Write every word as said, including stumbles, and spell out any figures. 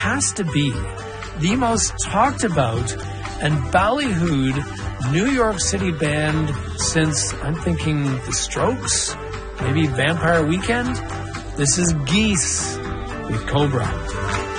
has to be the most talked about and ballyhooed New York City band since, I'm thinking, The Strokes, maybe Vampire Weekend. This is Geese with Cobra.